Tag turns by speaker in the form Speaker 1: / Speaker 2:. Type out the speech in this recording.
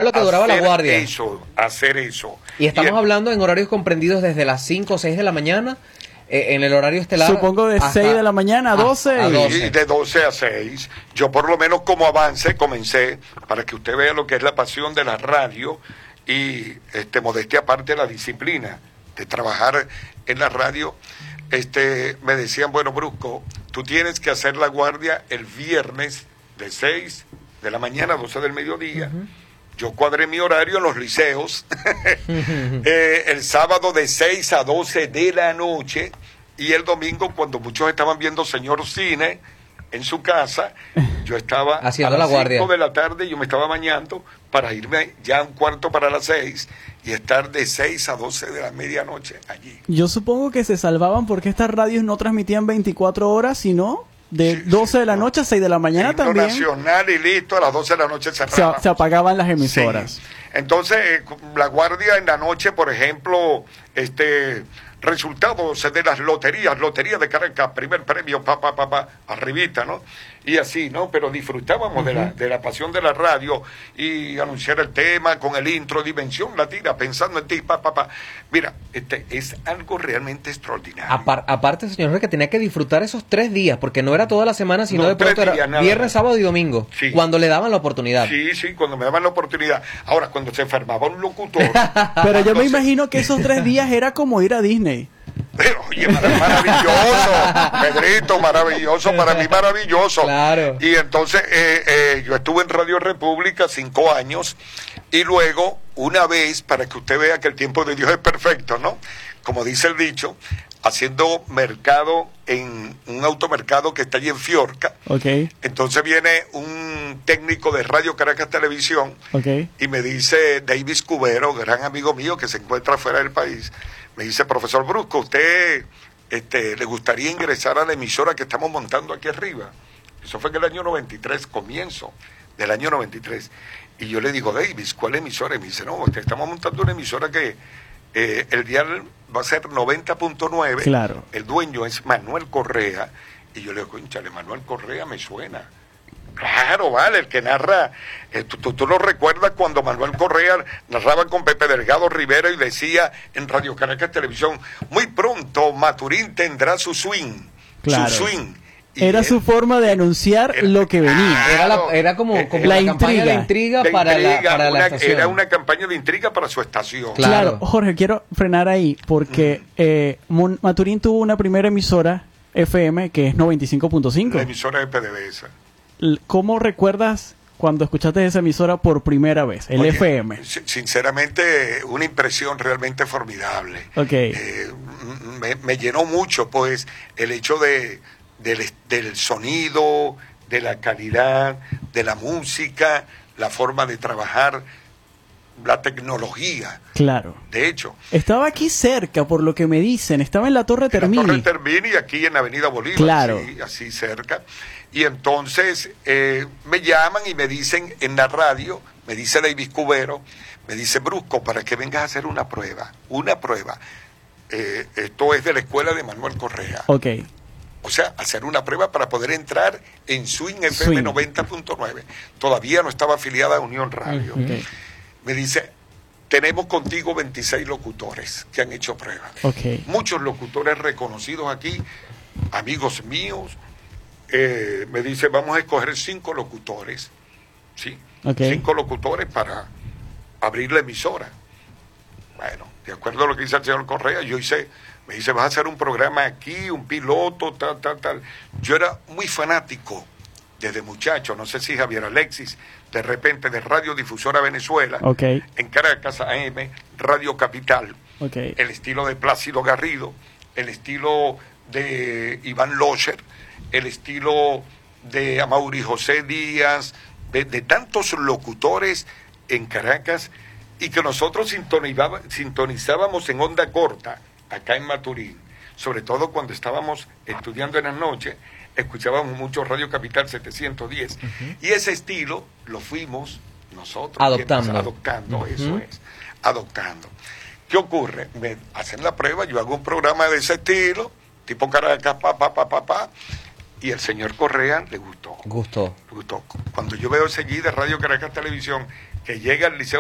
Speaker 1: lo que duraba la guardia.
Speaker 2: Hacer eso.
Speaker 1: Y estamos hablando en horarios comprendidos desde las 5 o 6 de la mañana, en el horario estelar.
Speaker 3: Supongo de 6 de la mañana a 12.
Speaker 2: Y de 12 a 6. Yo por lo menos como avance comencé, para que usted vea lo que es la pasión de la radio y modestia aparte la disciplina de trabajar en la radio. Me decían, bueno, Brusco, tú tienes que hacer la guardia el viernes de 6 de la mañana a 12 del mediodía. Yo cuadré mi horario en los liceos, el sábado de 6 a 12 de la noche, y el domingo, cuando muchos estaban viendo Señor Cine en su casa, yo estaba
Speaker 1: haciendo
Speaker 2: a las
Speaker 1: la guardia.
Speaker 2: 5 de la tarde, yo me estaba bañando para irme ya a un cuarto para las 6 y estar de 6 a 12 de la medianoche allí.
Speaker 3: Yo supongo que se salvaban porque estas radios no transmitían 24 horas, sino de 12 de la noche a 6 de la mañana también.
Speaker 2: Nacional y listo, a las 12 de la noche
Speaker 3: se apagaban las emisoras.
Speaker 2: Sí. Entonces, la guardia en la noche, por ejemplo, resultados de las lotería de Caracas, primer premio, arribita, ¿no? Y así, ¿no? Pero disfrutábamos de la pasión de la radio y anunciar el tema con el intro, Dimensión Latina, pensando en ti, Mira, es algo realmente extraordinario.
Speaker 1: Aparte, señor, que tenía que disfrutar esos 3 días, porque no era toda la semana, sino de pronto era viernes, sábado y domingo, cuando le daban la oportunidad.
Speaker 2: Sí, cuando me daban la oportunidad. Ahora, cuando se enfermaba un locutor...
Speaker 3: Pero yo me imagino que esos 3 días era como ir a Disney.
Speaker 2: Pero, oye, maravilloso, Pedrito, maravilloso, para mí maravilloso.
Speaker 1: Claro.
Speaker 2: Y entonces yo estuve en Radio República 5 años y luego, una vez, para que usted vea que el tiempo de Dios es perfecto, ¿no? Como dice el dicho, haciendo mercado en un automercado que está allí en Fiorca.
Speaker 3: Okay.
Speaker 2: Entonces viene un técnico de Radio Caracas Televisión y me dice, Davis Cubero, gran amigo mío que se encuentra fuera del país, me dice, profesor Brusco, ¿usted le gustaría ingresar a la emisora que estamos montando aquí arriba? Eso fue en el año 93, comienzo del año 93. Y yo le digo, Davis, ¿cuál emisora? Y me dice, no, estamos montando una emisora que el dial va a ser 90.9.
Speaker 3: Claro.
Speaker 2: El dueño es Manuel Correa. Y yo le digo, cónchale, Manuel Correa me suena. Claro, vale, el que narra, tú lo recuerdas cuando Manuel Correa narraba con Pepe Delgado Rivera y decía en Radio Caracas Televisión, muy pronto Maturín tendrá su swing,
Speaker 3: claro.
Speaker 2: Su swing.
Speaker 3: Era su forma de anunciar lo que venía.
Speaker 1: Era como la campaña de intriga para la estación.
Speaker 2: Era una campaña de intriga para su estación.
Speaker 3: Claro, Jorge, quiero frenar ahí porque Maturín tuvo una primera emisora FM que es 95.5.
Speaker 2: La emisora de PDVSA.
Speaker 3: ¿Cómo recuerdas cuando escuchaste esa emisora por primera vez, el FM?
Speaker 2: Sinceramente, una impresión realmente formidable.
Speaker 3: Okay.
Speaker 2: Me llenó mucho, pues, el hecho del sonido, de la calidad, de la música, la forma de trabajar, la tecnología.
Speaker 3: Claro.
Speaker 2: De hecho.
Speaker 3: Estaba aquí cerca, por lo que me dicen. Estaba en la Torre Termini.
Speaker 2: En la Torre Termini, aquí en la Avenida Bolívar.
Speaker 3: Claro.
Speaker 2: Sí, así cerca. Y entonces me llaman y me dicen en la radio, me dice Davis Cubero, me dice, Brusco, para que vengas a hacer una prueba. Esto es de la escuela de Manuel Correa.
Speaker 3: Ok.
Speaker 2: O sea, hacer una prueba para poder entrar en Swing FM 90.9. Todavía no estaba afiliada a Unión Radio.
Speaker 3: Okay.
Speaker 2: Me dice, tenemos contigo 26 locutores que han hecho pruebas.
Speaker 3: Okay.
Speaker 2: Muchos locutores reconocidos aquí, amigos míos. Me dice, vamos a escoger 5 locutores. ¿Sí?
Speaker 3: Okay.
Speaker 2: 5 locutores para abrir la emisora. Bueno, de acuerdo a lo que dice el señor Correa, me dice, vas a hacer un programa aquí, un piloto, tal. Yo era muy fanático desde muchacho, no sé si Javier Alexis, de repente de Radiodifusora Venezuela, en Caracas AM, Radio Capital, el estilo de Plácido Garrido, el estilo de Iván Locher, el estilo de Amaury José Díaz, de tantos locutores en Caracas, y que nosotros sintonizábamos en onda corta, acá en Maturín, sobre todo cuando estábamos estudiando en las noches, escuchábamos mucho Radio Capital 710, y ese estilo lo fuimos nosotros adoptando, adoptando. ¿Qué ocurre? Me hacen la prueba, yo hago un programa de ese estilo, tipo Caracas, y el señor Correa le gustó. Cuando yo veo enseguida Radio Caracas Televisión, que llega al Liceo